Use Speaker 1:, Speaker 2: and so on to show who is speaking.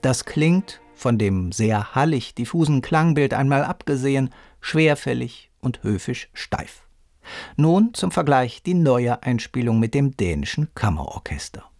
Speaker 1: Das klingt, von dem sehr hallig diffusen Klangbild einmal abgesehen, schwerfällig und höfisch steif. Nun zum Vergleich die neue Einspielung mit dem dänischen Kammerorchester.